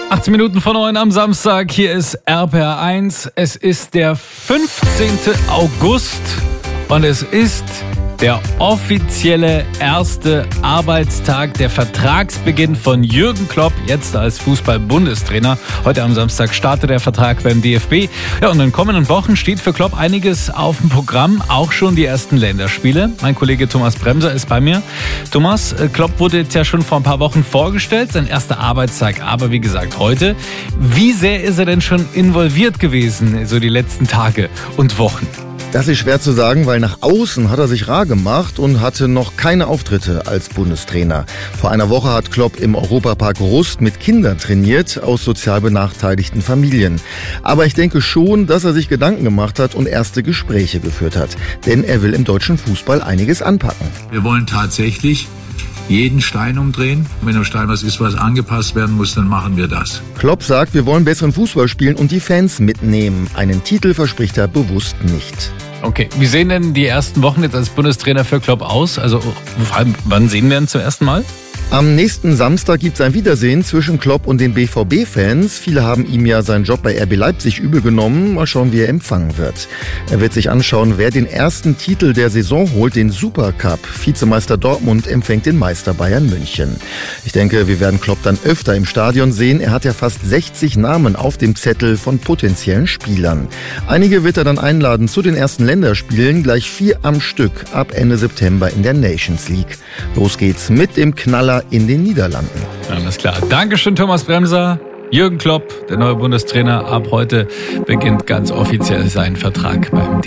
18 Minuten vor 9 am Samstag, hier ist RPR1. Es ist der 15. August und es ist der offizielle erste Arbeitstag, der Vertragsbeginn von Jürgen Klopp, jetzt als Fußball-Bundestrainer. Heute am Samstag startet der Vertrag beim DFB. Ja, und in den kommenden Wochen steht für Klopp einiges auf dem Programm, auch schon die ersten Länderspiele. Mein Kollege Thomas Bremser ist bei mir. Thomas, Klopp wurde jetzt ja schon vor ein paar Wochen vorgestellt, sein erster Arbeitstag, aber wie gesagt heute. Wie sehr ist er denn schon involviert gewesen, so die letzten Tage und Wochen? Das ist schwer zu sagen, weil nach außen hat er sich rar gemacht und hatte noch keine Auftritte als Bundestrainer. Vor einer Woche hat Klopp im Europapark Rust mit Kindern trainiert aus sozial benachteiligten Familien. Aber ich denke schon, dass er sich Gedanken gemacht hat und erste Gespräche geführt hat. Denn er will im deutschen Fußball einiges anpacken. Wir wollen tatsächlich jeden Stein umdrehen. Wenn am Stein was ist, was angepasst werden muss, dann machen wir das. Klopp sagt, wir wollen besseren Fußball spielen und die Fans mitnehmen. Einen Titel verspricht er bewusst nicht. Okay, wie sehen denn die ersten Wochen jetzt als Bundestrainer für Klopp aus? Also vor allem, wann sehen wir ihn zum ersten Mal? Am nächsten Samstag gibt es ein Wiedersehen zwischen Klopp und den BVB-Fans. Viele haben ihm ja seinen Job bei RB Leipzig übel genommen. Mal schauen, wie er empfangen wird. Er wird sich anschauen, wer den ersten Titel der Saison holt, den Supercup. Vizemeister Dortmund empfängt den Meister Bayern München. Ich denke, wir werden Klopp dann öfter im Stadion sehen. Er hat ja fast 60 Namen auf dem Zettel von potenziellen Spielern. Einige wird er dann einladen zu den ersten Länderspielen, gleich 4 am Stück ab Ende September in der Nations League. Los geht's mit dem Knaller in den Niederlanden. Alles klar. Dankeschön, Thomas Bremser. Jürgen Klopp, der neue Bundestrainer, ab heute beginnt ganz offiziell sein Vertrag beim DFB.